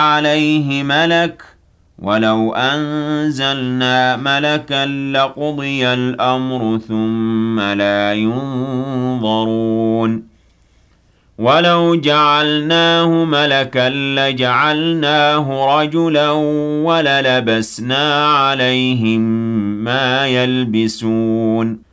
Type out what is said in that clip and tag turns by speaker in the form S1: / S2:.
S1: عليه ملك ولو أنزلنا ملكا لقضي الأمر ثم لا ينظرون ولو جعلناه ملكا لجعلناه رجلا وللبسنا عليهم ما يلبسون